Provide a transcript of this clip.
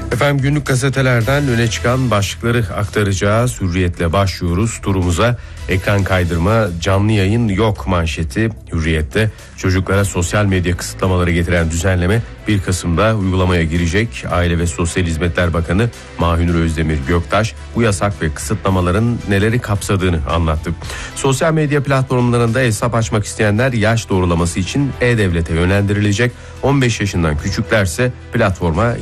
Efendim günlük gazetelerden öne çıkan başlıkları aktaracağız. Hürriyetle başlıyoruz turumuza. Ekran kaydırma, canlı yayın yok manşeti Hürriyet'te. Çocuklara sosyal medya kısıtlamaları getiren düzenleme 1 Kasım'da uygulamaya girecek. Aile ve Sosyal Hizmetler Bakanı Mahünur Özdemir Göktaş bu yasak ve kısıtlamaların neleri kapsadığını anlattı. Sosyal medya platformlarında hesap açmak isteyenler yaş doğrulaması için E-Devlet'e yönlendirilecek. 15 yaşından küçüklerse platforma